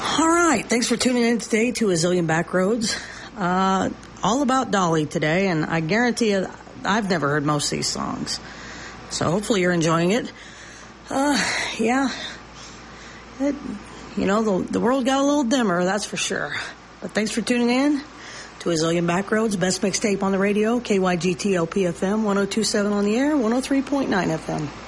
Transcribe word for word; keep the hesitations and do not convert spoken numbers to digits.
All right, thanks for tuning in today to A Zillion Backroads. Uh, all about Dolly today, and I guarantee you, I've never heard most of these songs. So hopefully you're enjoying it. Uh, yeah, it, you know, the, the world got a little dimmer, that's for sure. But thanks for tuning in to A Zillion Backroads, best mixtape on the radio, K Y G T L P F M, one oh two point seven on the air, one oh three point nine F M.